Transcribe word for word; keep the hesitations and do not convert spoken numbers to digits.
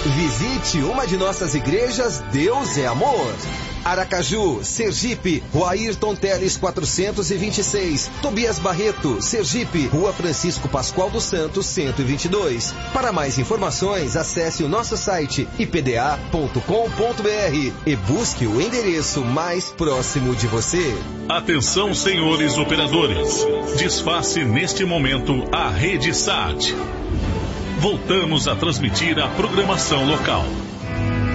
Visite uma de nossas igrejas, Deus é Amor. Aracaju, Sergipe, Rua Ayrton Teles quatrocentos e vinte e seis. Tobias Barreto, Sergipe, Rua Francisco Pascoal dos Santos cento e vinte e dois. Para mais informações, acesse o nosso site i p d a ponto com ponto b r e busque o endereço mais próximo de você. Atenção, senhores operadores. Desface neste momento a Rede Sat. Voltamos a transmitir a programação local.